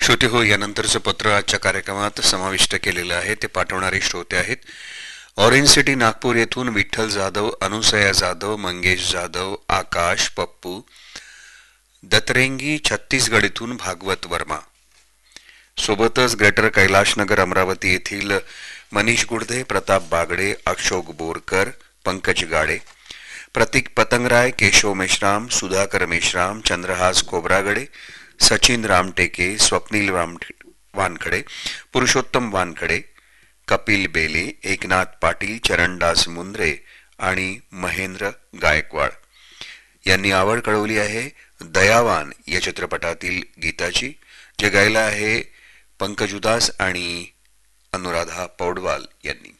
श्रोते हो, यानंतरचं पत्र आजच्या कार्यक्रमात समाविष्ट केलेलं आहे. ते पाठवणारे श्रोते आहेत ऑरेंज सिटी नागपूर येथून विठ्ठल जाधव, अनुसया जाधव, मंगेश जाधव, आकाश, पप्पू दतरेंगी, छत्तीसगड येथून भागवत वर्मा, सोबतच ग्रेटर कैलाशनगर अमरावती येथील मनीष गुडदे, प्रताप बागडे, अशोक बोरकर, पंकज गाडे, प्रतीक पतंगराय, केशव मेश्राम, सुधाकर मेश्राम, चंद्रहास खोब्रागडे, सचिन रामटेके, स्वप्नील वानखडे, पुरुषोत्तम वानखडे, कपिल बेले, एकनाथ पाटील, चरणदास मुंद्रे आणि महेंद्र गायकवाड यांनी आवड कळवली आहे दयावान या चित्रपटातील गीताची, जे गायला आहे पंकज उदास आणि अनुराधा पौडवाल यांनी.